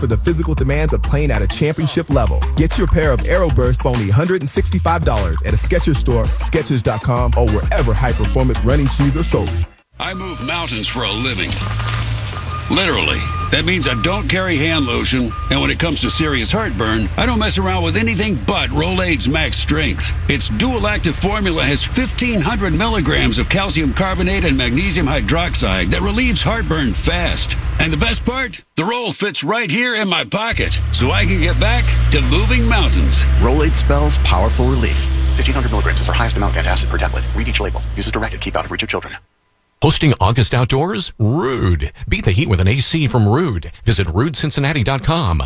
for the physical demands of playing at a championship level. Get your pair of Aeroburst for only $165 at a Skechers store, Skechers.com, or wherever high-performance running shoes are sold. I move mountains for a living. Literally. That means I don't carry hand lotion, and when it comes to serious heartburn, I don't mess around with anything but Rolaids Max Strength. Its dual-active formula has 1,500 milligrams of calcium carbonate and magnesium hydroxide that relieves heartburn fast. And the best part? The roll fits right here in my pocket, so I can get back to moving mountains. Rolaids spells powerful relief. 1,500 milligrams is our highest amount of antacid per tablet. Read each label. Use as directed. Keep out of reach of children. Hosting August Outdoors? Ruud. Beat the heat with an AC from Ruud. Visit RuudCincinnati.com.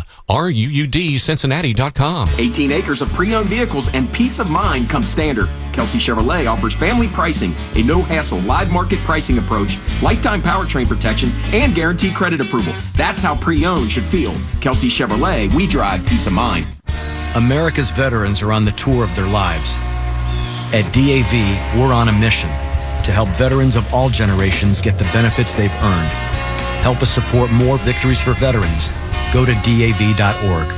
RUUD Cincinnati.com. 18 acres of pre-owned vehicles and peace of mind comes standard. Kelsey Chevrolet offers family pricing, a no-hassle live market pricing approach, lifetime powertrain protection, and guaranteed credit approval. That's how pre-owned should feel. Kelsey Chevrolet, we drive peace of mind. America's veterans are on the tour of their lives. At DAV, we're on a mission to help veterans of all generations get the benefits they've earned. Help us support more victories for veterans. Go to DAV.org.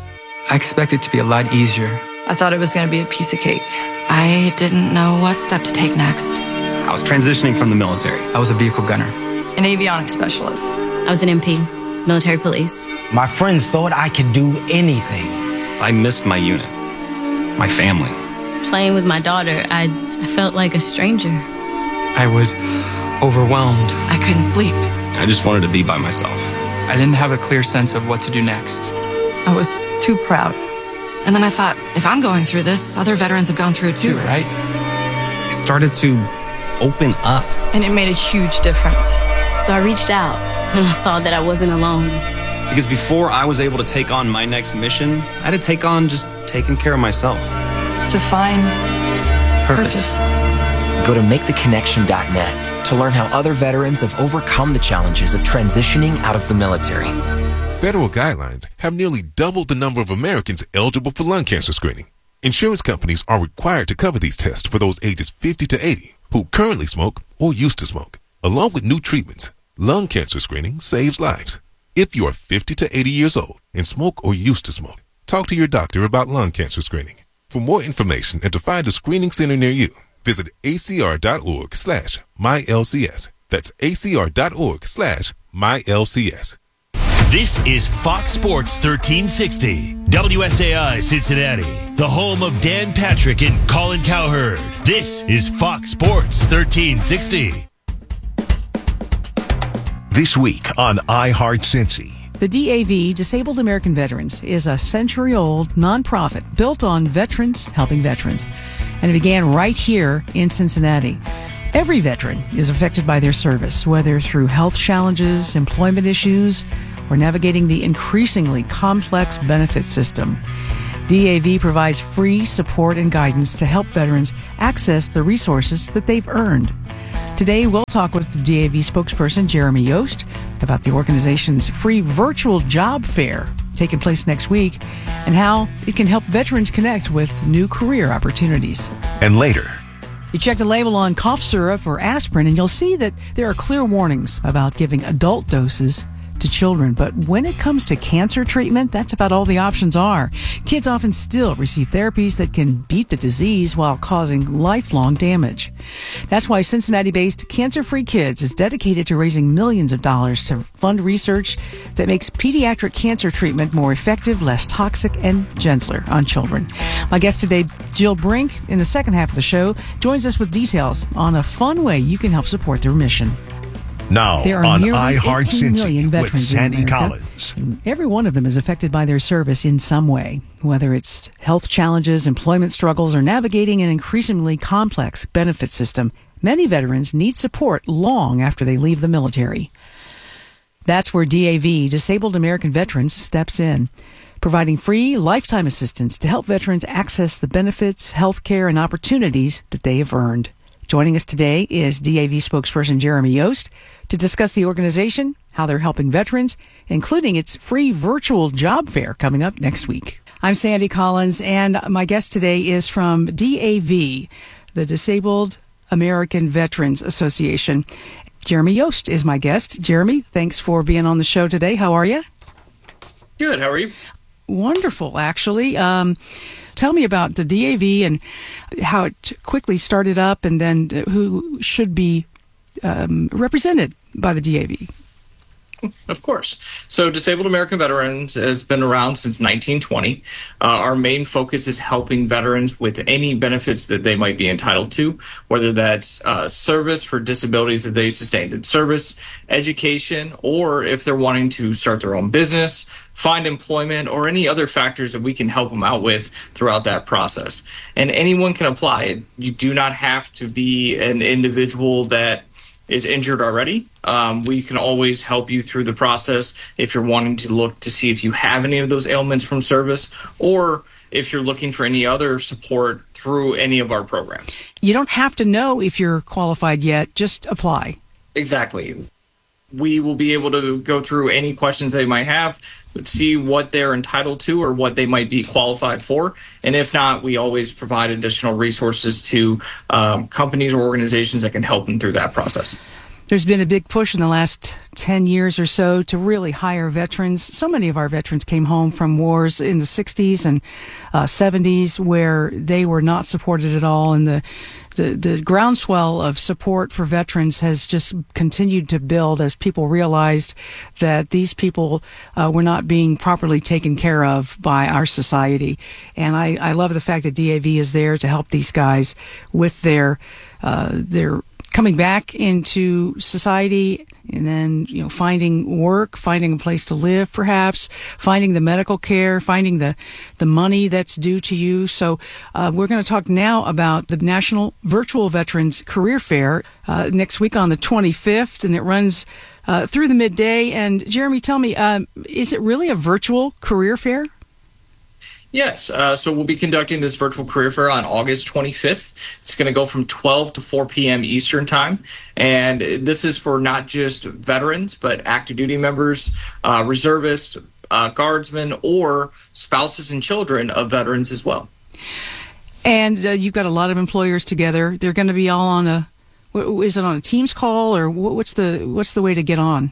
I expected it to be a lot easier. I thought it was going to be a piece of cake. I didn't know what step to take next. I was transitioning from the military. I was a vehicle gunner. An avionics specialist. I was an MP, military police. My friends thought I could do anything. I missed my unit, my family. Playing with my daughter, I felt like a stranger. I was overwhelmed. I couldn't sleep. I just wanted to be by myself. I didn't have a clear sense of what to do next. I was too proud. And then I thought, if I'm going through this, other veterans have gone through it too, right? I started to open up. And it made a huge difference. So I reached out and I saw that I wasn't alone. Because before I was able to take on my next mission, I had to take on just taking care of myself. To find purpose. Go to MakeTheConnection.net to learn how other veterans have overcome the challenges of transitioning out of the military. Federal guidelines have nearly doubled the number of Americans eligible for lung cancer screening. Insurance companies are required to cover these tests for those ages 50 to 80 who currently smoke or used to smoke. Along with new treatments, lung cancer screening saves lives. If you are 50 to 80 years old and smoke or used to smoke, talk to your doctor about lung cancer screening. For more information and to find a screening center near you, visit acr.org/mylcs. That's acr.org/mylcs. This is Fox Sports 1360, WSAI Cincinnati, the home of Dan Patrick and Colin Cowherd. This is Fox Sports 1360. This week on iHeart Cincy. The DAV, Disabled American Veterans, is a century-old nonprofit built on veterans helping veterans. And it began right here in Cincinnati. Every veteran is affected by their service, whether through health challenges, employment issues, or navigating the increasingly complex benefit system. DAV provides free support and guidance to help veterans access the resources that they've earned. Today, we'll talk with the DAV spokesperson, Jeremy Yost, about the organization's free virtual job fair taking place next week and how it can help veterans connect with new career opportunities. And later, you check the label on cough syrup or aspirin and you'll see that there are clear warnings about giving adult doses to children. But when it comes to cancer treatment, that's about all the options are. Kids often still receive therapies that can beat the disease while causing lifelong damage. That's why Cincinnati-based Cancer Free Kids is dedicated to raising millions of dollars to fund research that makes pediatric cancer treatment more effective, less toxic, and gentler on children. My guest today, Jill Brink, in the second half of the show, joins us with details on a fun way you can help support their mission. Now there are on nearly iHeart 18 million Cincy veterans with Sandy in America. Collins. And every one of them is affected by their service in some way, whether it's health challenges, employment struggles, or navigating an increasingly complex benefit system. Many veterans need support long after they leave the military. That's where DAV, Disabled American Veterans, steps in, providing free lifetime assistance to help veterans access the benefits, health care, and opportunities that they have earned. Joining us today is DAV spokesperson Jeremy Yost to discuss the organization, how they're helping veterans, including its free virtual job fair coming up next week. I'm Sandy Collins, and my guest today is from DAV, the Disabled American Veterans Association. Jeremy Yost is my guest. Jeremy, thanks for being on the show today. How are you? Good. How are you? Wonderful, actually. Tell me about the DAV and how it quickly started up, and then who should be represented by the DAV. Of course. So Disabled American Veterans has been around since 1920. Our main focus is helping veterans with any benefits that they might be entitled to, whether that's service for disabilities that they sustained in service, education, or if they're wanting to start their own business, find employment, or any other factors that we can help them out with throughout that process. And anyone can apply. You do not have to be an individual that is injured already. We can always help you through the process if you're wanting to look to see if you have any of those ailments from service, or if you're looking for any other support through any of our programs. You don't have to know if you're qualified yet, just apply. Exactly. We will be able to go through any questions they might have, see what they're entitled to or what they might be qualified for. And if not, we always provide additional resources to companies or organizations that can help them through that process. There's been a big push in the last 10 years or so to really hire veterans. So many of our veterans came home from wars in the 60s and 70s where they were not supported at all. And the groundswell of support for veterans has just continued to build as people realized that these people were not being properly taken care of by our society. And I love the fact that DAV is there to help these guys with their coming back into society, and then, finding work, finding a place to live, perhaps, finding the medical care, finding the money that's due to you. So we're going to talk now about the National Virtual Veterans Career Fair next week on the 25th, and it runs through the midday. And Jeremy, tell me, is it really a virtual career fair? Yes. So we'll be conducting this virtual career fair on August 25th. It's going to go from 12 to 4 p.m. Eastern time. And this is for not just veterans, but active duty members, reservists, guardsmen, or spouses and children of veterans as well. And you've got a lot of employers together. They're going to be all on is it on a Teams call, or what's the way to get on?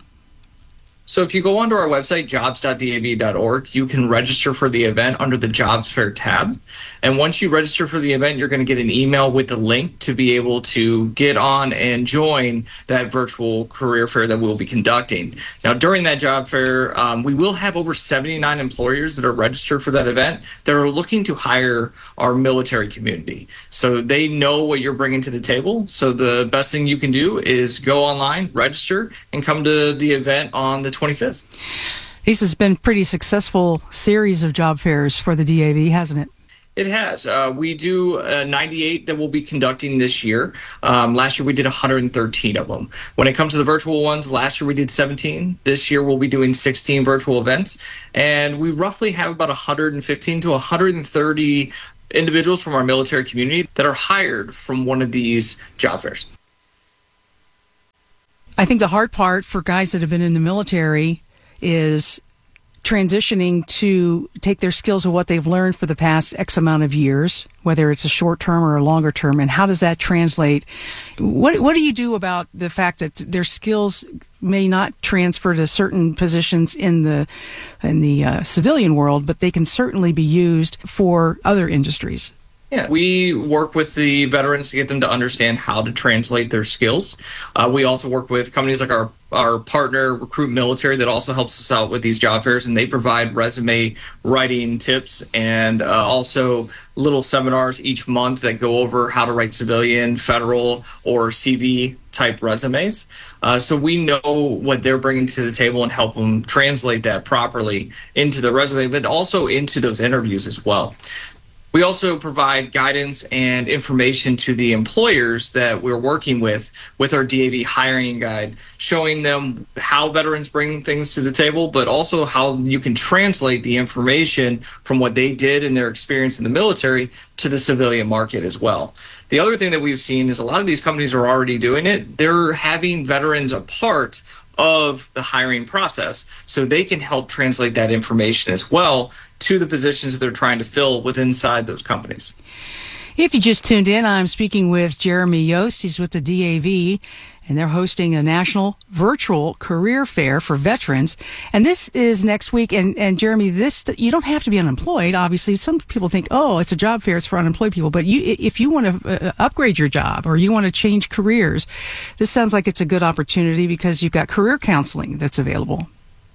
So if you go onto our website, jobs.dav.org, you can register for the event under the Jobs Fair tab. And once you register for the event, you're going to get an email with the link to be able to get on and join that virtual career fair that we'll be conducting. Now, during that job fair, we will have over 79 employers that are registered for that event that are looking to hire our military community. So they know what you're bringing to the table. So the best thing you can do is go online, register, and come to the event on the 25th. This has been a pretty successful series of job fairs for the DAV, hasn't it? It has. We do 98 that we'll be conducting this year. Last year we did 113 of them. When it comes to the virtual ones, last year we did 17. This year we'll be doing 16 virtual events. And we roughly have about 115 to 130 individuals from our military community that are hired from one of these job fairs. I think the hard part for guys that have been in the military is transitioning to take their skills of what they've learned for the past X amount of years, whether it's a short term or a longer term, and how does that translate? What do you do about the fact that their skills may not transfer to certain positions in the civilian world, but they can certainly be used for other industries? Yeah, we work with the veterans to get them to understand how to translate their skills. We also work with companies like our partner, Recruit Military, that also helps us out with these job fairs, and they provide resume writing tips and also little seminars each month that go over how to write civilian, federal, or CV type resumes. So we know what they're bringing to the table and help them translate that properly into the resume, but also into those interviews as well. We also provide guidance and information to the employers that we're working with our DAV hiring guide, showing them how veterans bring things to the table, but also how you can translate the information from what they did in their experience in the military to the civilian market as well. The other thing that we've seen is a lot of these companies are already doing it. They're having veterans a part of the hiring process, so they can help translate that information as well to the positions that they're trying to fill inside those companies. If you just tuned in, I'm speaking with Jeremy Yost. He's with the DAV, and they're hosting a national virtual career fair for veterans. And this is next week. And Jeremy, you don't have to be unemployed. Obviously, some people think, oh, it's a job fair, it's for unemployed people. But if you want to upgrade your job or you want to change careers, this sounds like it's a good opportunity because you've got career counseling that's available.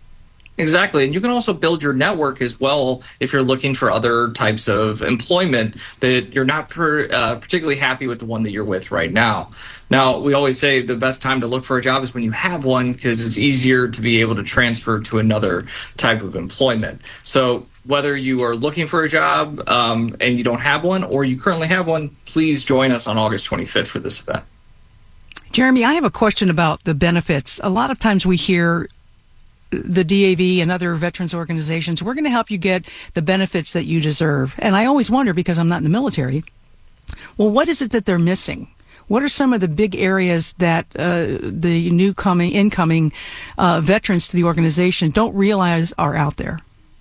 Exactly. And you can also build your network as well if you're looking for other types of employment that you're not particularly happy with the one that you're with right now. Now, we always say the best time to look for a job is when you have one because it's easier to be able to transfer to another type of employment. So whether you are looking for a job and you don't have one or you currently have one, please join us on August 25th for this event. Jeremy, I have a question about the benefits. A lot of times we hear the DAV and other veterans organizations, we're going to help you get the benefits that you deserve. And I always wonder, because I'm not in the military, well, what is it that they're missing? What are some of the big areas that the incoming veterans to the organization don't realize are out there?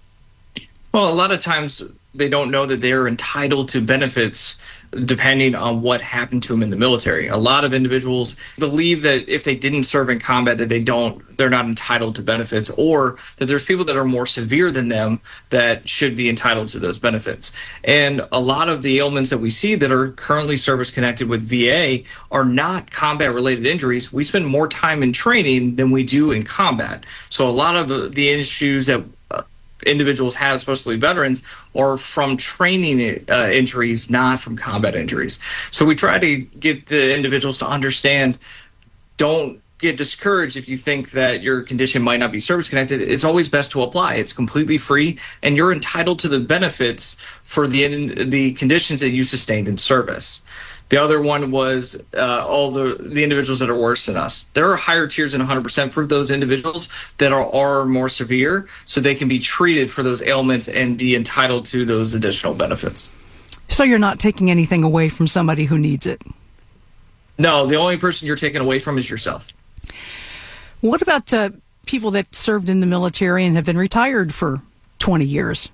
Well, a lot of times they don't know that they're entitled to benefits depending on what happened to them in the military. A lot of individuals believe that if they didn't serve in combat that they're not entitled to benefits, or that there's people that are more severe than them that should be entitled to those benefits. And a lot of the ailments that we see that are currently service connected with VA are not combat related injuries. We spend more time in training than we do in combat. So a lot of the issues that individuals have, especially veterans, are from training injuries, not from combat injuries. So we try to get the individuals to understand, don't get discouraged if you think that your condition might not be service connected. It's always best to apply. It's completely free, and you're entitled to the benefits for the conditions that you sustained in service. The other one was all the individuals that are worse than us. There are higher tiers than 100% for those individuals that are more severe, so they can be treated for those ailments and be entitled to those additional benefits. So you're not taking anything away from somebody who needs it? No, the only person you're taking away from is yourself. What about people that served in the military and have been retired for 20 years?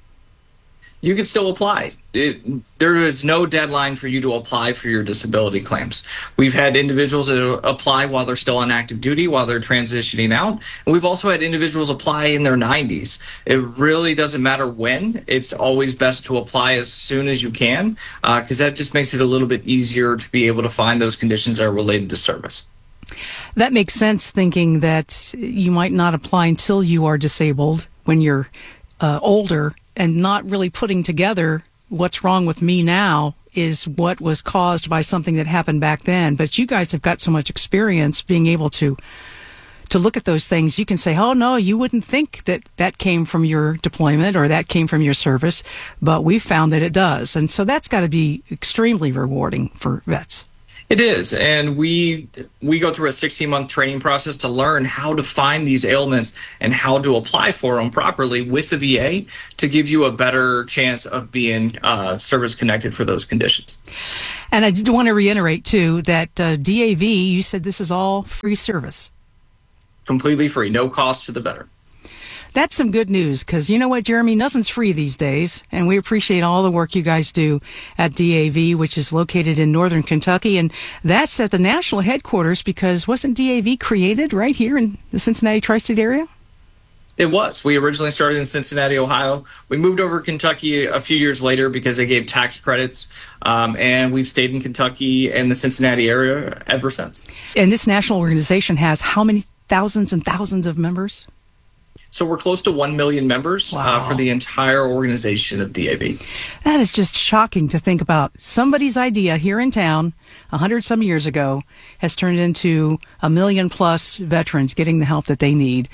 You can still apply. There is no deadline for you to apply for your disability claims. We've had individuals that apply while they're still on active duty, while they're transitioning out. And we've also had individuals apply in their 90s. It really doesn't matter when. It's always best to apply as soon as you can, because that just makes it a little bit easier to be able to find those conditions that are related to service. That makes sense, thinking that you might not apply until you are disabled when you're older, and not really putting together what's wrong with me now is what was caused by something that happened back then. But you guys have got so much experience being able to look at those things. You can say, oh, no, you wouldn't think that came from your deployment or that came from your service, but we found that it does. And so that's got to be extremely rewarding for vets. It is, and we go through a 16-month training process to learn how to find these ailments and how to apply for them properly with the VA to give you a better chance of being service-connected for those conditions. And I do want to reiterate, too, that DAV, you said this is all free service. Completely free, no cost to the veteran. That's some good news, because you know what, Jeremy? Nothing's free these days, and we appreciate all the work you guys do at DAV, which is located in northern Kentucky, and that's at the national headquarters, because wasn't DAV created right here in the Cincinnati tri-state area? It was. We originally started in Cincinnati, Ohio. We moved over to Kentucky a few years later because they gave tax credits, and we've stayed in Kentucky and the Cincinnati area ever since. And this national organization has how many thousands and thousands of members? So we're close to 1 million members. Wow. For the entire organization of DAV. That is just shocking to think about. Somebody's idea here in town 100-some years ago has turned into 1 million-plus veterans getting the help that they need.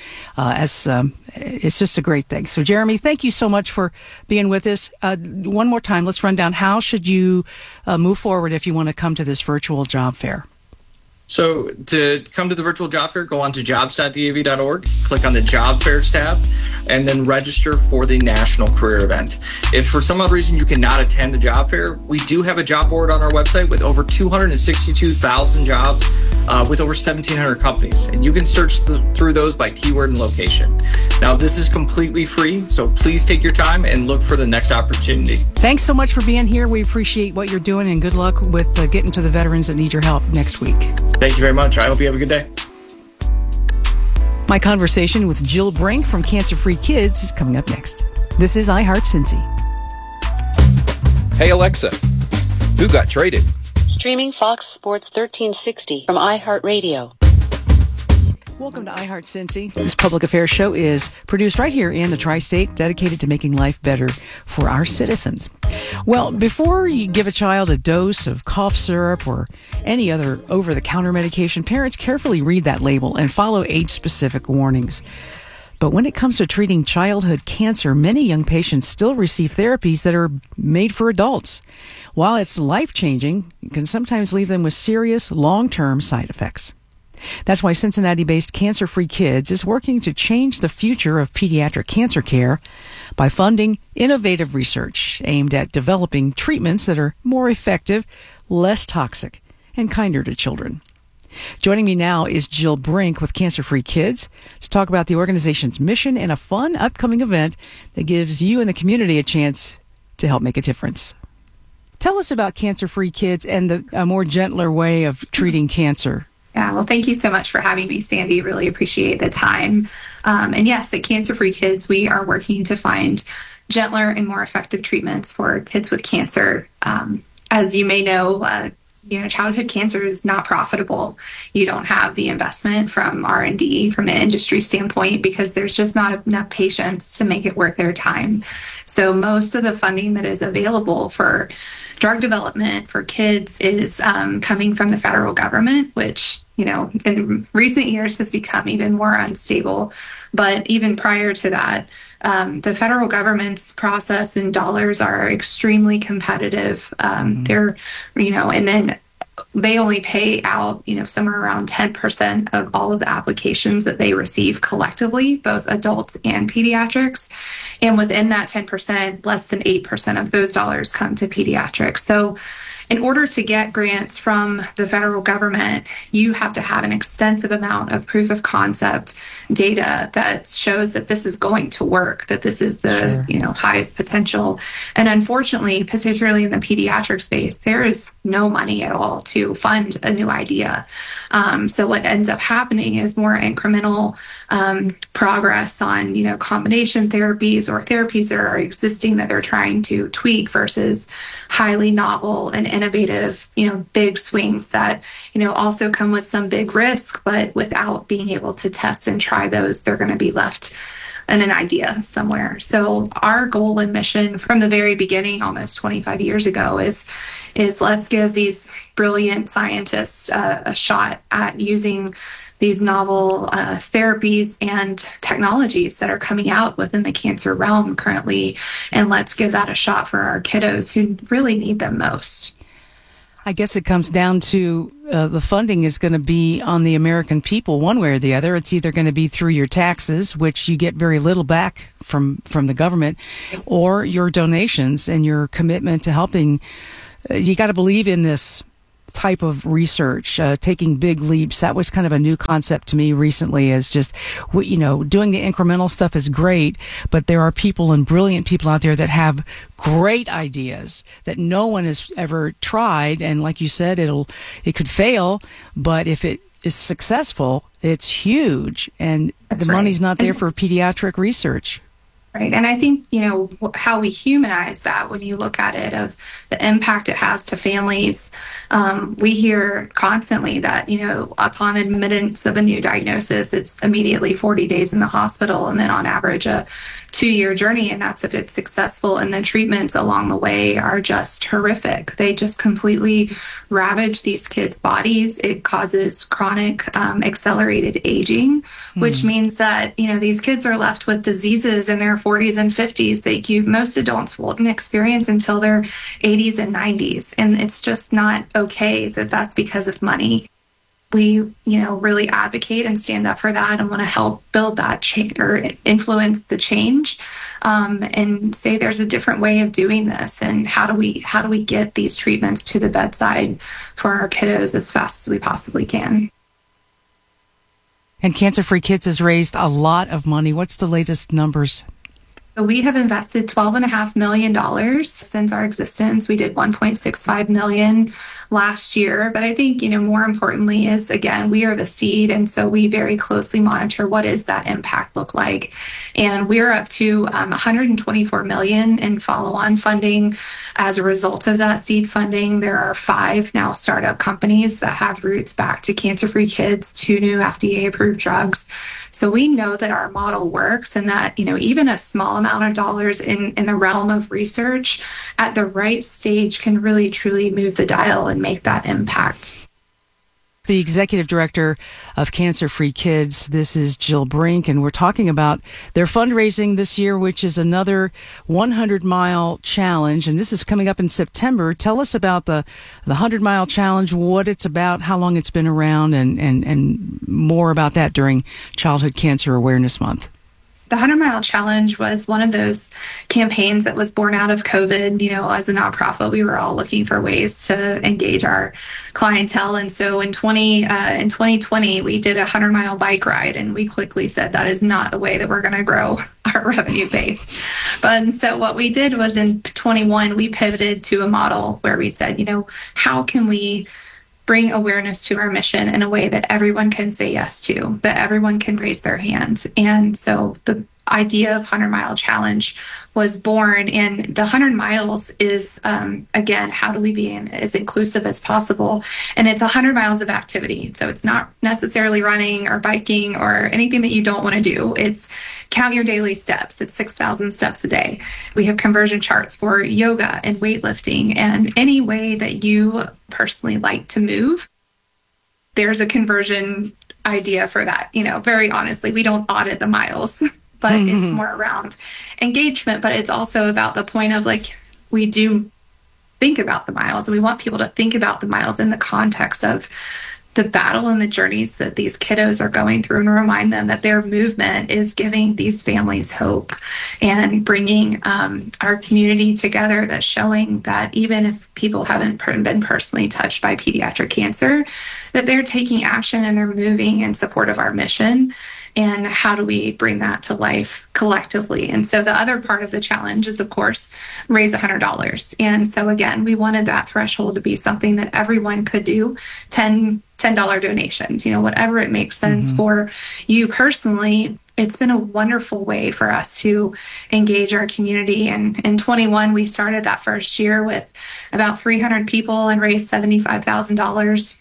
It's just a great thing. So, Jeremy, thank you so much for being with us. One more time, let's run down. How should you move forward if you want to come to this virtual job fair? So to come to the virtual job fair, go on to jobs.dav.org, click on the job fairs tab, and then register for the national career event. If for some other reason you cannot attend the job fair, we do have a job board on our website with over 262,000 jobs with over 1,700 companies. And you can search through those by keyword and location. Now, this is completely free, so please take your time and look for the next opportunity. Thanks so much for being here. We appreciate what you're doing, and good luck with getting to the veterans that need your help next week. Thank you very much. I hope you have a good day. My conversation with Jill Brink from Cancer Free Kids is coming up next. This is iHeart Cincy. Hey Alexa, who got traded? Streaming Fox Sports 1360 from iHeartRadio. Welcome to iHeart Cincy. This public affairs show is produced right here in the Tri-State, dedicated to making life better for our citizens. Well, before you give a child a dose of cough syrup or any other over-the-counter medication, parents carefully read that label and follow age-specific warnings. But when it comes to treating childhood cancer, many young patients still receive therapies that are made for adults. While it's life-changing, it can sometimes leave them with serious long-term side effects. That's why Cincinnati-based Cancer Free Kids is working to change the future of pediatric cancer care by funding innovative research aimed at developing treatments that are more effective, less toxic, and kinder to children. Joining me now is Jill Brink with Cancer Free Kids to talk about the organization's mission and a fun upcoming event that gives you and the community a chance to help make a difference. Tell us about Cancer Free Kids and a more gentler way of treating cancer. Yeah, well, thank you so much for having me, Sandy. Really appreciate the time. And yes, at Cancer Free Kids, we are working to find gentler and more effective treatments for kids with cancer. As you may know, childhood cancer is not profitable. You don't have the investment from R&D, from an industry standpoint, because there's just not enough patients to make it worth their time. So most of the funding that is available for drug development for kids is coming from the federal government, which, in recent years has become even more unstable. But even prior to that, the federal government's process and dollars are extremely competitive. They're, and then they only pay out, somewhere around 10% of all of the applications that they receive collectively, both adults and pediatrics. And within that 10%, less than 8% of those dollars come to pediatrics. So in order to get grants from the federal government, you have to have an extensive amount of proof of concept data that shows that this is going to work, that this is the highest potential. And unfortunately, particularly in the pediatric space, there is no money at all to fund a new idea. So what ends up happening is more incremental progress on, combination therapies or therapies that are existing that they're trying to tweak versus highly novel and innovative, big swings that, also come with some big risk, but without being able to test and try those, they're going to be left in an idea somewhere. So our goal and mission from the very beginning, almost 25 years ago, is let's give these brilliant scientists a shot at using these novel therapies and technologies that are coming out within the cancer realm currently, and let's give that a shot for our kiddos who really need them most. I guess it comes down to the funding is going to be on the American people one way or the other. It's either going to be through your taxes, which you get very little back from the government, or your donations and your commitment to helping. You got to believe in this type of research, taking big leaps. That was kind of a new concept to me recently, is just, doing the incremental stuff is great, but there are people and brilliant people out there that have great ideas that no one has ever tried. And like you said, it could fail, but if it is successful, it's huge. And the money's not there for pediatric research. Right. And I think, how we humanize that when you look at it, of the impact it has to families. We hear constantly that, upon admittance of a new diagnosis, it's immediately 40 days in the hospital, and then on average a 2-year journey. And that's if it's successful. And the treatments along the way are just horrific. They just completely ravage these kids' bodies. It causes chronic accelerated aging, which means that, these kids are left with diseases in their 40s and 50s that most adults won't experience until their 80s and 90s. And it's just not okay that that's because of money. we, really advocate and stand up for that and want to help build that change or influence the change, and say there's a different way of doing this, and how do we get these treatments to the bedside for our kiddos as fast as we possibly can. And Cancer Free Kids has raised a lot of money. What's the latest numbers? So we have invested $12.5 million since our existence. We did $1.65 million last year. But I think, more importantly is, again, we are the seed. And so we very closely monitor what does that impact look like. And we're up to $124 million in follow-on funding as a result of that seed funding. There are 5 now startup companies that have roots back to Cancer Free Kids, 2 new FDA-approved drugs. So we know that our model works, and that, even a small amount of dollars in the realm of research at the right stage can really, truly move the dial and make that impact. The executive director of Cancer Free Kids, this is Jill Brink, and we're talking about their fundraising this year, which is another 100-mile challenge, and this is coming up in September. Tell us about the 100-mile challenge, what it's about, how long it's been around, and more about that during Childhood Cancer Awareness Month. The 100-Mile Challenge was one of those campaigns that was born out of COVID. As a nonprofit, we were all looking for ways to engage our clientele. And so in 2020, we did a 100-mile bike ride, and we quickly said that is not the way that we're going to grow our revenue base. And so what we did was in 21, we pivoted to a model where we said, how can we bring awareness to our mission in a way that everyone can say yes to, that everyone can raise their hand. And so the idea of 100-Mile Challenge was born, and the 100 miles is, again, how do we be as inclusive as possible? And it's 100 miles of activity. So it's not necessarily running or biking or anything that you don't want to do. It's count your daily steps. It's 6,000 steps a day. We have conversion charts for yoga and weightlifting and any way that you personally like to move. There's a conversion idea for that. Very honestly, we don't audit the miles. But it's more around engagement, but it's also about the point of, we do think about the miles, and we want people to think about the miles in the context of the battle and the journeys that these kiddos are going through, and remind them that their movement is giving these families hope and bringing our community together, that's showing that even if people haven't been personally touched by pediatric cancer, that they're taking action and they're moving in support of our mission. And how do we bring that to life collectively? And so the other part of the challenge is, of course, raise $100. And so, again, we wanted that threshold to be something that everyone could do, $10 donations, whatever it makes sense for you personally. It's been a wonderful way for us to engage our community. And in 21, we started that first year with about 300 people and raised $75,000.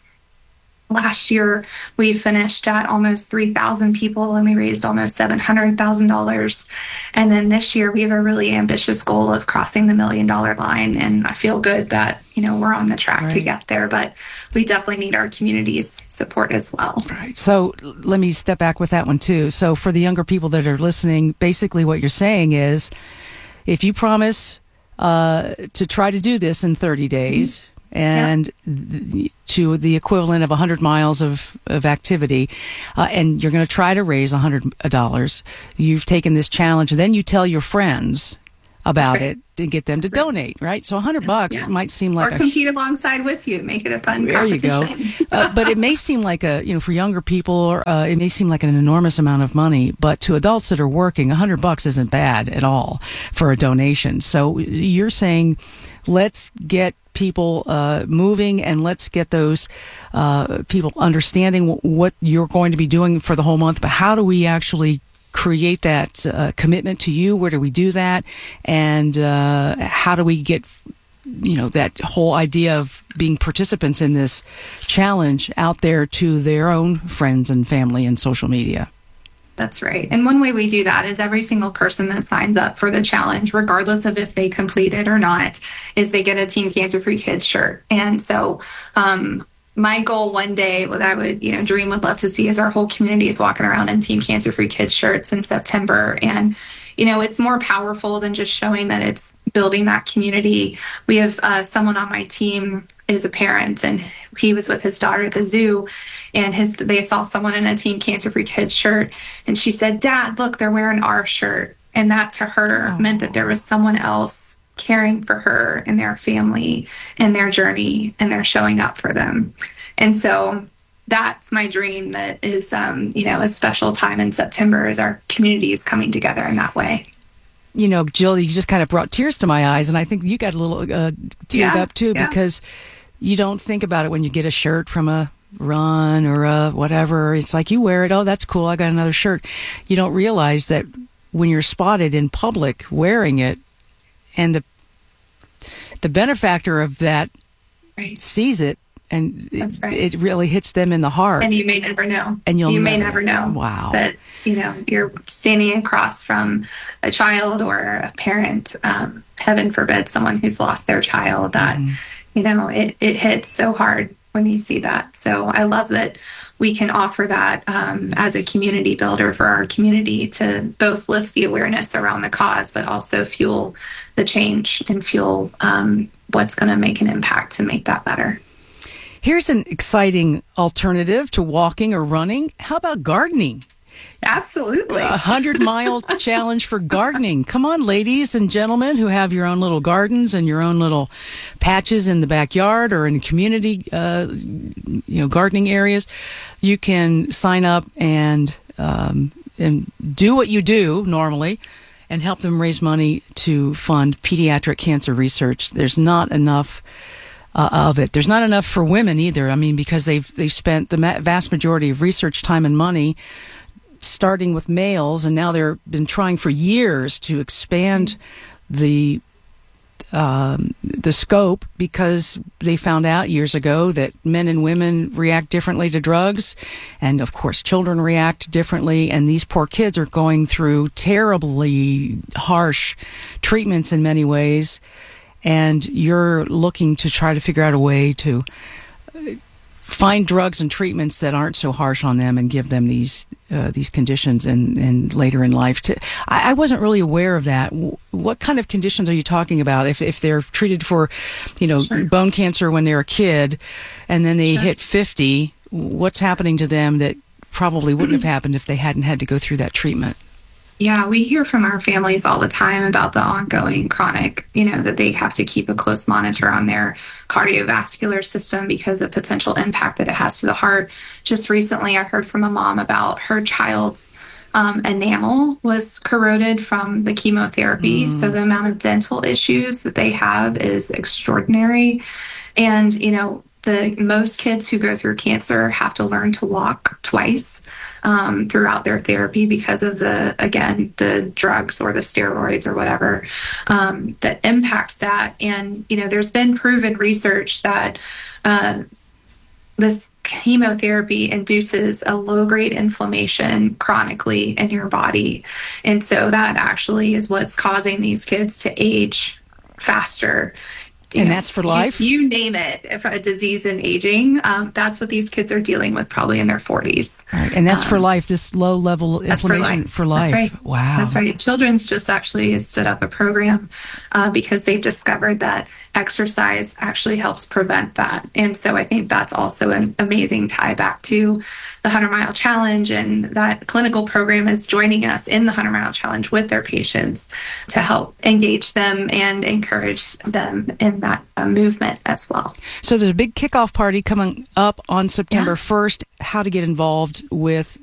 Last year, we finished at almost 3,000 people, and we raised almost $700,000. And then this year, we have a really ambitious goal of crossing the $1 million line. And I feel good that, we're on the track to get there. But we definitely need our community's support as well. Right. So let me step back with that one, too. So for the younger people that are listening, basically what you're saying is, if you promise to try to do this in 30 days, and to the equivalent of 100 miles of activity, and you're going to try to raise $100. You've taken this challenge, and then you tell your friends about it and get them to donate, right? So $100 might seem like or compete alongside with you, make it a fun competition. There you go. But it may seem like for younger people, it may seem like an enormous amount of money, but to adults that are working, $100 isn't bad at all for a donation. So you're saying, let's get people moving, and let's get those people understanding what you're going to be doing for the whole month. But how do we actually create that commitment to you? Where do we do that? And how do we get that whole idea of being participants in this challenge out there to their own friends and family and social media? That's right. And one way we do that is every single person that signs up for the challenge, regardless of if they complete it or not, is they get a Team Cancer Free Kids shirt. And so my goal one day, what I would, would love to see is our whole community is walking around in Team Cancer Free Kids shirts in September. And, it's more powerful than just showing that it's building that community. We have someone on my team is a parent, and he was with his daughter at the zoo, and they saw someone in a Team Cancer Free Kids shirt, and she said, "Dad, look, they're wearing our shirt." And that to her meant that there was someone else caring for her and their family and their journey, and they're showing up for them. And so that's my dream, that is, a special time in September as our community is coming together in that way. You know, Jill, you just kind of brought tears to my eyes, and I think you got a little teared up too, because you don't think about it when you get a shirt from a run or a whatever. It's like you wear it, oh, that's cool, I got another shirt. You don't realize that when you're spotted in public wearing it, and the benefactor of that sees it, and it really hits them in the heart. And you may never know. And you may never know. Wow. That, you're standing across from a child or a parent, heaven forbid, someone who's lost their child, that, it hits so hard when you see that. So I love that we can offer that as a community builder for our community, to both lift the awareness around the cause, but also fuel the change and fuel what's going to make an impact to make that better. Here's an exciting alternative to walking or running. How about gardening? Absolutely. 100-mile challenge for gardening. Come on, ladies and gentlemen who have your own little gardens and your own little patches in the backyard or in community, gardening areas. You can sign up and do what you do normally and help them raise money to fund pediatric cancer research. There's not enough of it. There's not enough for women either. I mean, because they've spent the vast majority of research time and money starting with males, and now they've been trying for years to expand the scope, because they found out years ago that men and women react differently to drugs, and of course children react differently, and these poor kids are going through terribly harsh treatments in many ways, and you're looking to try to figure out a way to find drugs and treatments that aren't so harsh on them and give them these conditions and later in life. I wasn't really aware of that. What kind of conditions are you talking about? If they're treated for, bone cancer when they're a kid, and then they hit 50, what's happening to them that probably wouldn't have happened if they hadn't had to go through that treatment? Yeah, we hear from our families all the time about the ongoing chronic, that they have to keep a close monitor on their cardiovascular system because of potential impact that it has to the heart. Just recently, I heard from a mom about her child's enamel was corroded from the chemotherapy. So the amount of dental issues that they have is extraordinary. And, most kids who go through cancer have to learn to walk twice throughout their therapy because of the drugs or the steroids or whatever that impacts that. And, there's been proven research that this chemotherapy induces a low-grade inflammation chronically in your body. And so that actually is what's causing these kids to age faster. And that's for life? You name it, if a disease and aging, that's what these kids are dealing with probably in their 40s. Right. And that's for life, this low-level inflammation for life. That's right. Wow. That's right. Children's just actually stood up a program because they've discovered that exercise actually helps prevent that. And so I think that's also an amazing tie back to the 100-Mile Challenge, and that clinical program is joining us in the 100-Mile Challenge with their patients to help engage them and encourage them in that movement as well. So there's a big kickoff party coming up on September 1st. How to get involved with